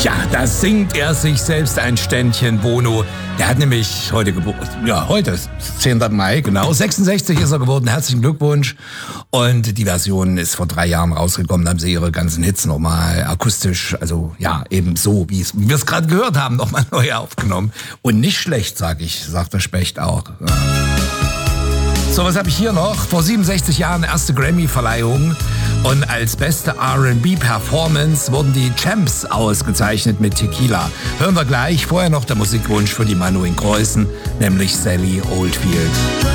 Ja, da singt er sich selbst ein Ständchen, Bono. Der hat nämlich heute Geburtstag. Ja, heute ist 10. Mai, genau. 66 ist er geworden. Herzlichen Glückwunsch. Und die Version ist vor 3 Jahren rausgekommen. Da haben sie ihre ganzen Hits nochmal akustisch, also ja, eben so, wie wir es gerade gehört haben, nochmal neu aufgenommen. Und nicht schlecht, sagt der Specht auch. Ja. So, was habe ich hier noch? Vor 67 Jahren erste Grammy-Verleihung. Und als beste R&B-Performance wurden die Champs ausgezeichnet mit Tequila. Hören wir gleich. Vorher noch der Musikwunsch für die Manu in Kreuzen, nämlich Sally Oldfield.